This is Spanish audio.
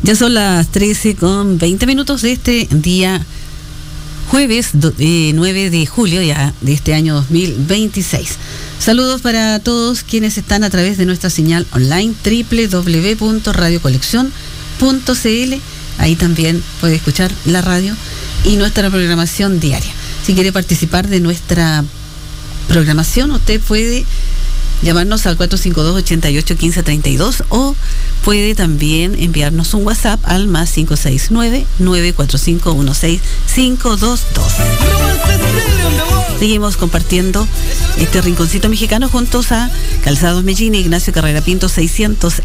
Ya son las 13:20 de este día jueves 9 de julio ya de este año 2026. Saludos para todos quienes están a través de nuestra señal online www.radiocolección.cl. Ahí también puede escuchar la radio y nuestra programación diaria. Si quiere participar de nuestra programación, usted puede llamarnos al 452-88-1532 o puede también enviarnos un WhatsApp al más 569-945-16522. Seguimos compartiendo este rinconcito mexicano juntos a Calzados Mellín, Ignacio Carrera Pinto 600